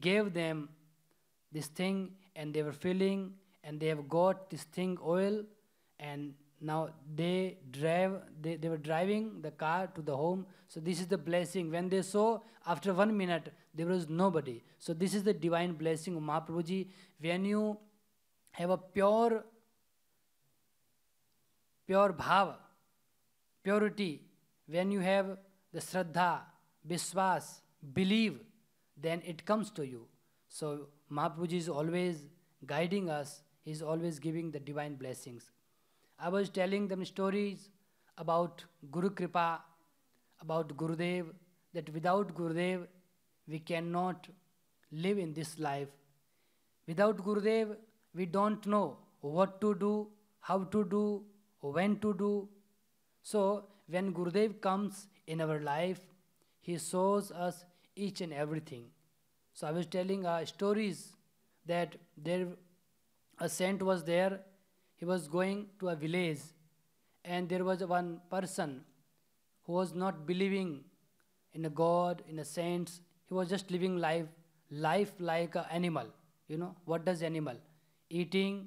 gave them this thing, and they were filling, and they have got this thing oil, and now they were driving the car to the home. So this is the blessing. When they saw, after 1 minute, there was nobody. So this is the divine blessing of Mahaprabhuji. When you have a pure bhava, purity, when you have the Shraddha, Vishwas, believe, then it comes to you. So Mahaprabhuji is always guiding us. He is always giving the divine blessings. I was telling them stories about Guru Kripa, about Gurudev, that without Gurudev, we cannot live in this life. Without Gurudev, we don't know what to do, how to do, when to do. So when Gurudev comes in our life, he shows us each and everything. So I was telling stories that a saint was there. He was going to a village, and there was one person who was not believing in a God, in a saints. He was just living life like an animal. You know, what does animal? Eating,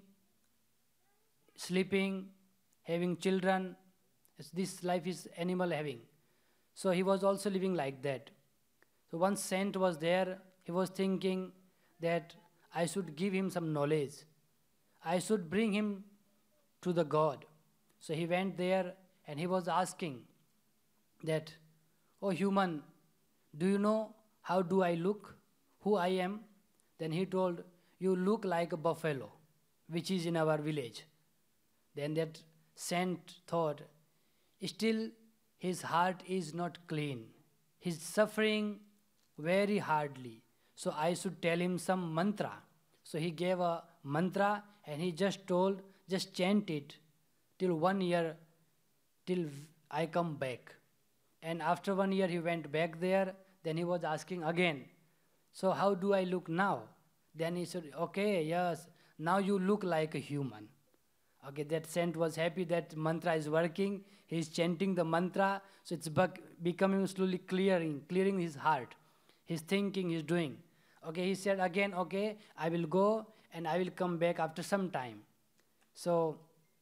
sleeping, having children. This life is animal having. So he was also living like that. So one saint was there. He was thinking that I should give him some knowledge. I should bring him to the God. So he went there and he was asking that, oh human, do you know how do I look, who I am? Then he told, you look like a buffalo, which is in our village. Then that saint thought, still his heart is not clean. He's suffering very hardly. So I should tell him some mantra. So he gave a mantra and he just told, just chant it till 1 year, till I come back. And after 1 year he went back there. Then he was asking again, so how do I look now? Then he said, okay, yes, now you look like a human. Okay, that saint was happy that mantra is working. He is chanting the mantra, so it's becoming slowly clearing his heart. His thinking, he's doing. Okay, he said again, okay, I will go and I will come back after some time. So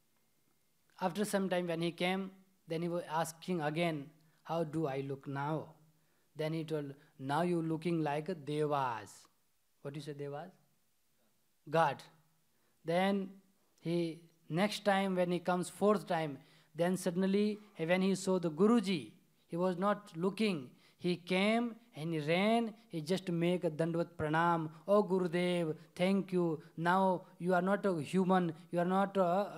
after some time when he came, then he was asking again, how do I look now? Then he told, now you're looking like a devas. What do you say, devas? God. Then next time when he comes fourth time, then suddenly when he saw the Guruji, he was not looking. He came and he ran. He just make a Dandvat Pranam. Oh Gurudev, thank you. Now you are not a human. You are not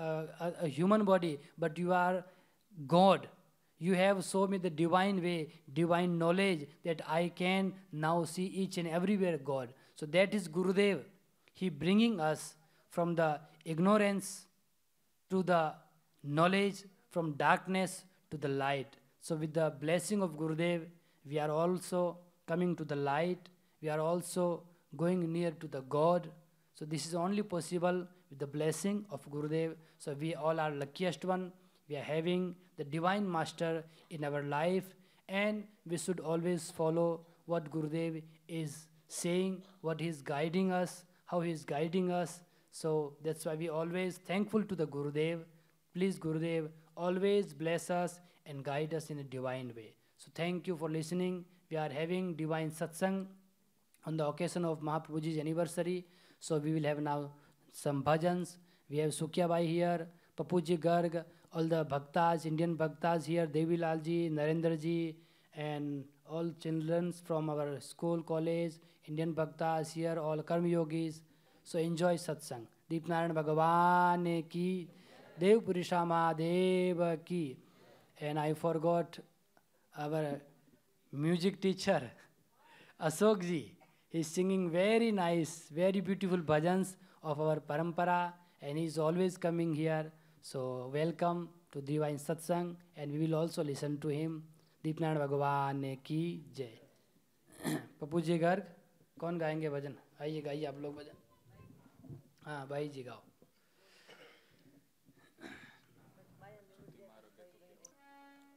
a human body, but you are God. You have shown me the divine way, divine knowledge that I can now see each and everywhere God. So that is Gurudev. He bringing us from the ignorance to the knowledge, from darkness to the light. So with the blessing of Gurudev, we are also coming to the light. We are also going near to the God. So this is only possible with the blessing of Gurudev. So we all are luckiest one. We are having the divine master in our life, and we should always follow what Gurudev is saying, what he is guiding us, how he is guiding us. So that's why we always thankful to the Gurudev. Please Gurudev, always bless us and guide us in a divine way. So thank you for listening. We are having divine satsang on the occasion of Mahaprabhuji's anniversary. So we will have now some bhajans. We have Sukya Bai here, Papuji Garg, all the bhaktas, Indian bhaktas here, Devi Lalji, Narendra ji, and all children from our school, college, Indian bhaktas here, all karma yogis. So enjoy satsang. Deep Narayan Bhagavan ki, Dev Purishama Deva ki. And I forgot our music teacher, Ashok ji. He's singing very nice, very beautiful bhajans of our parampara, and he's always coming here. So welcome to Divine Satsang, and we will also listen to him. Deep Narayan Bhagavan ki jai. Pappu ji Garg कौन गाएंगे भजन? आइए गाइए आप लोग भजन. हाँ भाई जी गाओ.